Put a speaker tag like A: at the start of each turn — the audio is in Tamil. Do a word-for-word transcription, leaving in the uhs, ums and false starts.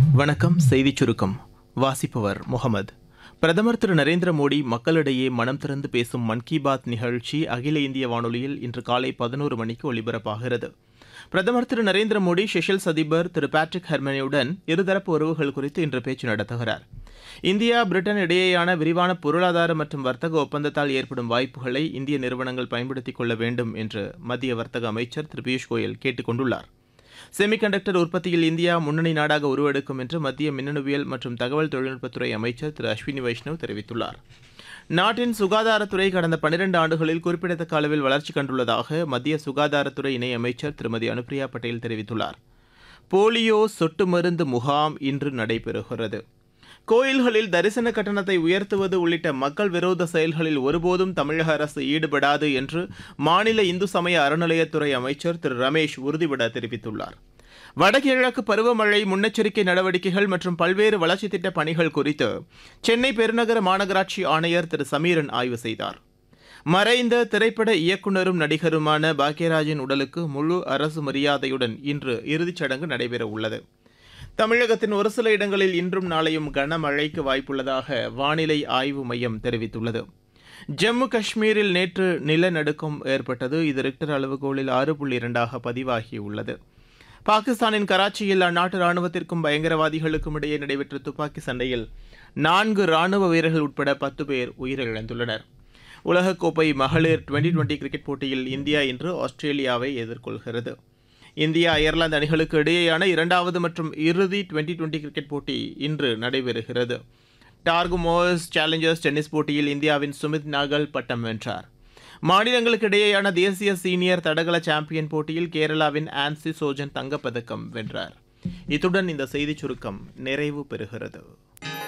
A: வணக்கம். செய்திச் சுருக்கம் வாசிப்பவர் முகமது. பிரதமர் திரு நரேந்திர மோடி மக்களிடையே மனம் திறந்து பேசும் மன் கி பாத் நிகழ்ச்சி அகில இந்திய வானொலியில் இன்று காலை பதினோரு மணிக்கு ஒலிபரப்பாகிறது. பிரதமர் திரு நரேந்திர மோடி செஷல்ஸ் அதிபர் திரு பேட்ரிக் ஹெர்மனியுடன் இருதரப்பு உறவுகள் குறித்து இன்று பேச்சு நடத்துகிறார். இந்தியா பிரிட்டன் இடையேயான விரிவான பொருளாதார மற்றும் வர்த்தக ஒப்பந்தத்தால் ஏற்படும் வாய்ப்புகளை இந்திய நிறுவனங்கள் பயன்படுத்திக் கொள்ள வேண்டும் என்று மத்திய வர்த்தக அமைச்சர் திரு பியூஷ் கோயல் கேட்டுக் கொண்டுள்ளார். செமிகண்டக்டர் உற்பத்தியில் இந்தியா முன்னணி நாடாக உருவெடுக்கும் என்று மத்திய மின்னணுவியல் மற்றும் தகவல் தொழில்நுட்பத்துறை அமைச்சர் திரு அஸ்வினி வைஷ்ணவ் தெரிவித்துள்ளார். நாட்டின் சுகாதாரத்துறை கடந்த பனிரண்டு ஆண்டுகளில் குறிப்பிடத்தக்க அளவில் வளர்ச்சி கண்டுள்ளதாக மத்திய சுகாதாரத்துறை இணையமைச்சர் திருமதி அனுப்பிரியா பட்டேல் தெரிவித்துள்ளார். போலியோ சொட்டு மருந்து முகாம் இன்று நடைபெறுகிறது. கோயில்களில் தரிசன கட்டணத்தை உயர்த்துவது உள்ளிட்ட மக்கள் விரோத செயல்களில் ஒருபோதும் தமிழக அரசு ஈடுபடாது என்று மாநில இந்து சமய அறநிலையத்துறை அமைச்சர் திரு ரமேஷ் உறுதிபட தெரிவித்துள்ளார். வடகிழக்கு பருவமழை முன்னெச்சரிக்கை நடவடிக்கைகள் மற்றும் பல்வேறு வளர்ச்சித் திட்டப் பணிகள் குறித்து சென்னை பெருநகர மாநகராட்சி ஆணையர் திரு சமீரன் ஆய்வு செய்தார். மறைந்த திரைப்பட இயக்குநரும் நடிகருமான பாக்யராஜின் உடலுக்கு முழு அரசு மரியாதையுடன் இன்று இறுதிச் சடங்கு நடைபெறவுள்ளது. தமிழகத்தின் ஒரு சில இடங்களில் இன்றும் நாளையும் கனமழைக்கு வாய்ப்புள்ளதாக வானிலை ஆய்வு மையம் தெரிவித்துள்ளது. ஜம்மு காஷ்மீரில் நேற்று நிலநடுக்கம் ஏற்பட்டது. இது ரிக்டர் அளவுகோலில் ஆறு புள்ளி இரண்டாக பதிவாகியுள்ளது. பாகிஸ்தானின் கராச்சியில் அந்நாட்டு ராணுவத்திற்கும் பயங்கரவாதிகளுக்கும் இடையே நடைபெற்ற துப்பாக்கி சண்டையில் நான்கு ராணுவ வீரர்கள் உட்பட பத்து பேர் உயிரிழந்துள்ளனர். உலகக்கோப்பை மகளிர் டுவெண்டி டுவெண்டி கிரிக்கெட் போட்டியில் இந்தியா இன்று ஆஸ்திரேலியாவை எதிர்கொள்கிறது. இந்தியா அயர்லாந்து அணிகளுக்கு இடையேயான இரண்டாவது மற்றும் இறுதி டுவெண்டி டுவெண்டி கிரிக்கெட் போட்டி இன்று நடைபெறுகிறது. டார்கு மோர்ஸ் சேலஞ்சர்ஸ் டென்னிஸ் போட்டியில் இந்தியாவின் சுமித் நாகல் பட்டம் வென்றார். மாநிலங்களுக்கு இடையேயான தேசிய சீனியர் தடகள சாம்பியன் போட்டியில் கேரளாவின் ஆன்சி சோஜன் தங்கப்பதக்கம் வென்றார். இத்துடன் இந்த செய்திச் சுருக்கம் நிறைவு பெறுகிறது.